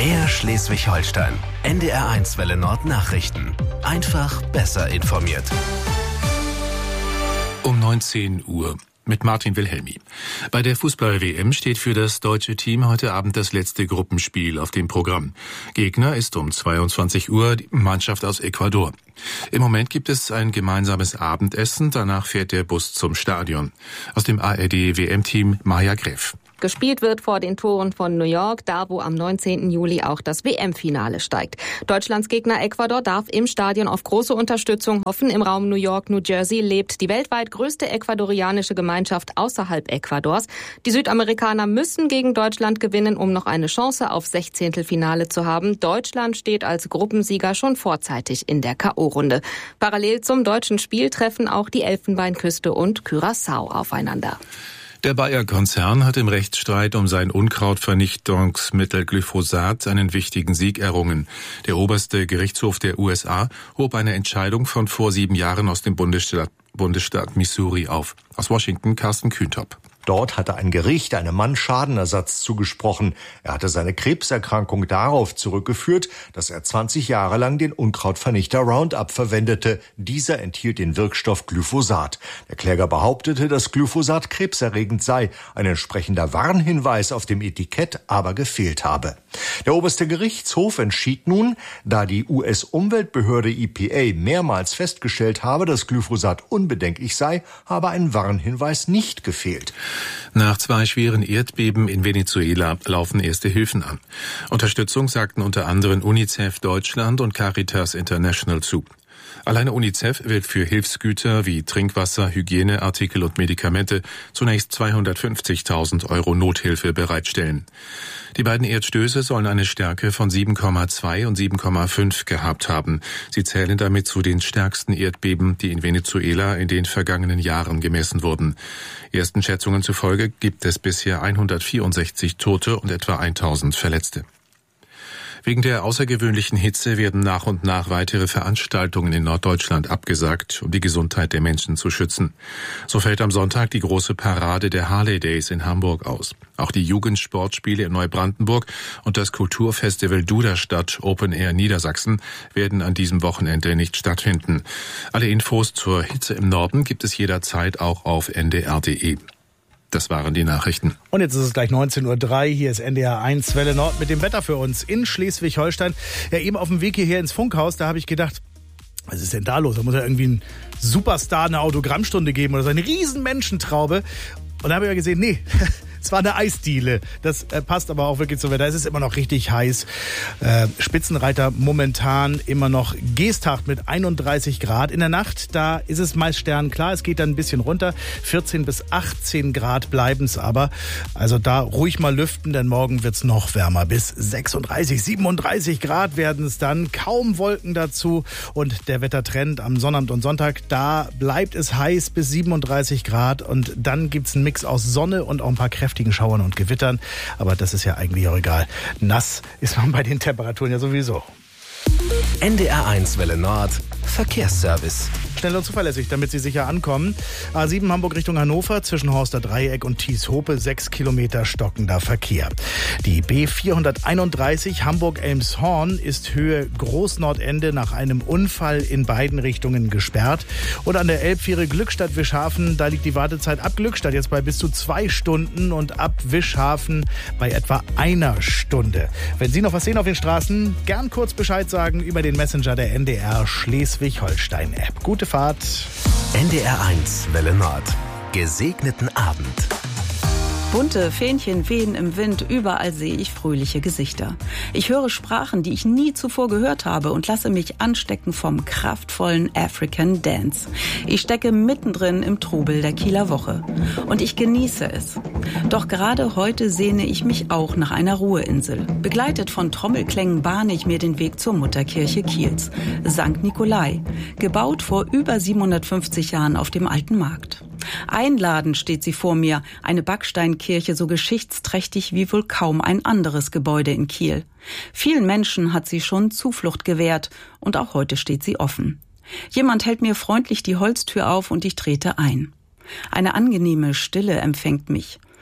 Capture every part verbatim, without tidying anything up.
Mehr Schleswig-Holstein. N D R eins Welle Nord Nachrichten. Einfach besser informiert. Um neunzehn Uhr mit Martin Wilhelmi. Bei der Fußball-W M steht für das deutsche Team heute Abend das letzte Gruppenspiel auf dem Programm. Gegner ist um zweiundzwanzig Uhr die Mannschaft aus Ecuador. Im Moment gibt es ein gemeinsames Abendessen, danach fährt der Bus zum Stadion. Aus dem A R D-W M-Team Maja Greff. Gespielt wird vor den Toren von New York, da wo am neunzehnten Juli auch das W M-Finale steigt. Deutschlands Gegner Ecuador darf im Stadion auf große Unterstützung hoffen. Im Raum New York, New Jersey lebt die weltweit größte ecuadorianische Gemeinschaft außerhalb Ecuadors. Die Südamerikaner müssen gegen Deutschland gewinnen, um noch eine Chance auf Sechzehntelfinale zu haben. Deutschland steht als Gruppensieger schon vorzeitig in der K O-Runde. Parallel zum deutschen Spiel treffen auch die Elfenbeinküste und Curaçao aufeinander. Der Bayer-Konzern hat im Rechtsstreit um sein Unkrautvernichtungsmittel Glyphosat einen wichtigen Sieg errungen. Der oberste Gerichtshof der U S A hob eine Entscheidung von vor sieben Jahren aus dem Bundesstaat, Bundesstaat Missouri auf. Aus Washington Carsten Kühntop. Dort hatte ein Gericht einem Mann Schadenersatz zugesprochen. Er hatte seine Krebserkrankung darauf zurückgeführt, dass er zwanzig Jahre lang den Unkrautvernichter Roundup verwendete. Dieser enthielt den Wirkstoff Glyphosat. Der Kläger behauptete, dass Glyphosat krebserregend sei. Ein entsprechender Warnhinweis auf dem Etikett aber gefehlt habe. Der oberste Gerichtshof entschied nun, da die U S-Umweltbehörde E P A mehrmals festgestellt habe, dass Glyphosat unbedenklich sei, habe ein Warnhinweis nicht gefehlt. Nach zwei schweren Erdbeben in Venezuela laufen erste Hilfen an. Unterstützung sagten unter anderem UNICEF Deutschland und Caritas International zu. Alleine UNICEF wird für Hilfsgüter wie Trinkwasser, Hygieneartikel und Medikamente zunächst zweihundertfünfzigtausend Euro Nothilfe bereitstellen. Die beiden Erdstöße sollen eine Stärke von sieben Komma zwei und sieben Komma fünf gehabt haben. Sie zählen damit zu den stärksten Erdbeben, die in Venezuela in den vergangenen Jahren gemessen wurden. Ersten Schätzungen zufolge gibt es bisher hundertvierundsechzig Tote und etwa tausend Verletzte. Wegen der außergewöhnlichen Hitze werden nach und nach weitere Veranstaltungen in Norddeutschland abgesagt, um die Gesundheit der Menschen zu schützen. So fällt am Sonntag die große Parade der Harley Days in Hamburg aus. Auch die Jugendsportspiele in Neubrandenburg und das Kulturfestival Duderstadt Open Air Niedersachsen werden an diesem Wochenende nicht stattfinden. Alle Infos zur Hitze im Norden gibt es jederzeit auch auf n d r punkt d e. Das waren die Nachrichten. Und jetzt ist es gleich neunzehn Uhr drei. Hier ist N D R eins Welle Nord mit dem Wetter für uns in Schleswig-Holstein. Ja, eben auf dem Weg hierher ins Funkhaus, da habe ich gedacht, was ist denn da los? Da muss ja irgendwie ein Superstar eine Autogrammstunde geben oder so eine riesen Menschentraube. Und da habe ich ja gesehen, nee, es war eine Eisdiele. Das äh, passt aber auch wirklich zum Wetter. Es ist immer noch richtig heiß. Äh, Spitzenreiter momentan immer noch Geesthacht mit einunddreißig Grad. In der Nacht, da ist es meist sternklar. Es geht dann ein bisschen runter. vierzehn bis achtzehn Grad bleiben es aber. Also da ruhig mal lüften, denn morgen wird es noch wärmer. Bis sechsunddreißig, siebenunddreißig Grad werden es dann. Kaum Wolken dazu. Und der Wettertrend am Sonnabend und Sonntag, da bleibt es heiß bis siebenunddreißig Grad. Und dann gibt es einen Mix aus Sonne und auch ein paar kräftige Schauern und Gewittern, aber das ist ja eigentlich auch egal. Nass ist man bei den Temperaturen ja sowieso. N D R eins Welle Nord Verkehrsservice. Schnell und zuverlässig, damit Sie sicher ankommen. A sieben Hamburg Richtung Hannover, zwischen Horster Dreieck und Thies-Hope, sechs Kilometer stockender Verkehr. Die B vierhunderteinunddreißig Hamburg-Elmshorn ist Höhe Großnordende nach einem Unfall in beiden Richtungen gesperrt. Und an der Elbfähre Glückstadt-Wischhafen, da liegt die Wartezeit ab Glückstadt jetzt bei bis zu zwei Stunden und ab Wischhafen bei etwa einer Stunde. Wenn Sie noch was sehen auf den Straßen, gern kurz Bescheid sagen über den Messenger der N D R Schleswig-Holstein-App. Gute Fahrt. N D R eins Welle Nord. Gesegneten Abend. Bunte Fähnchen wehen im Wind, überall sehe ich fröhliche Gesichter. Ich höre Sprachen, die ich nie zuvor gehört habe und lasse mich anstecken vom kraftvollen African Dance. Ich stecke mittendrin im Trubel der Kieler Woche und ich genieße es. Doch gerade heute sehne ich mich auch nach einer Ruheinsel. Begleitet von Trommelklängen bahne ich mir den Weg zur Mutterkirche Kiels, Sankt Nikolai, gebaut vor über siebenhundertfünfzig Jahren auf dem Alten Markt. Einladend steht sie vor mir, eine Backsteinkirche so geschichtsträchtig wie wohl kaum ein anderes Gebäude in Kiel. Vielen Menschen hat sie schon Zuflucht gewährt und auch heute steht sie offen. Jemand hält mir freundlich die Holztür auf und ich trete ein. Eine angenehme Stille empfängt mich.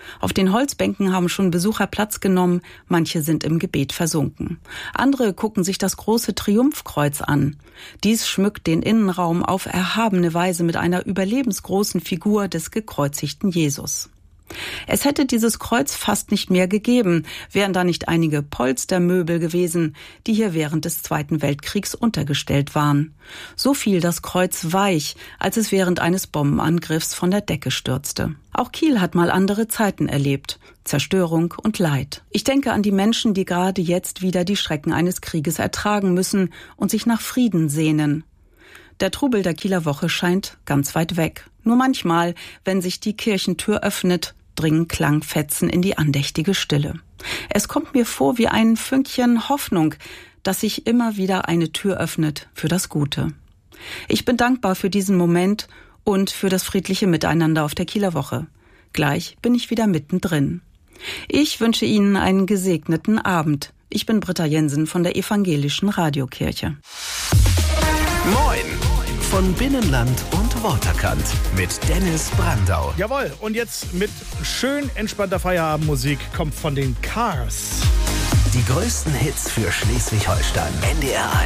Auf den Holzbänken haben schon Besucher Platz genommen, manche sind im Gebet versunken. Andere gucken sich das große Triumphkreuz an. Dies schmückt den Innenraum auf erhabene Weise mit einer überlebensgroßen Figur des gekreuzigten Jesus. Es hätte dieses Kreuz fast nicht mehr gegeben, wären da nicht einige Polstermöbel gewesen, die hier während des Zweiten Weltkriegs untergestellt waren. So fiel das Kreuz weich, als es während eines Bombenangriffs von der Decke stürzte. Auch Kiel hat mal andere Zeiten erlebt. Zerstörung und Leid. Ich denke an die Menschen, die gerade jetzt wieder die Schrecken eines Krieges ertragen müssen und sich nach Frieden sehnen. Der Trubel der Kieler Woche scheint ganz weit weg. Nur manchmal, wenn sich die Kirchentür öffnet, dringen Klangfetzen in die andächtige Stille. Es kommt mir vor wie ein Fünkchen Hoffnung, dass sich immer wieder eine Tür öffnet für das Gute. Ich bin dankbar für diesen Moment und für das friedliche Miteinander auf der Kieler Woche. Gleich bin ich wieder mittendrin. Ich wünsche Ihnen einen gesegneten Abend. Ich bin Britta Jensen von der Evangelischen Radiokirche. Moin! Von Binnenland und Waterkant mit Dennis Brandau. Jawohl, und jetzt mit schön entspannter Feierabendmusik kommt von den Cars. Die größten Hits für Schleswig-Holstein. N D R eins.